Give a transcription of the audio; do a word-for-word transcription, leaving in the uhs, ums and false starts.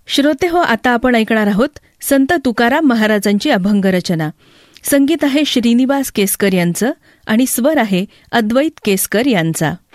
श्रोते हो, आता आपण ऐकणार आहोत संत तुकाराम महाराजांची अभंग रचना. संगीत आहे श्रीनिवास केसकर यांचं आणि स्वर आहे अद्वैत केसकर यांचा.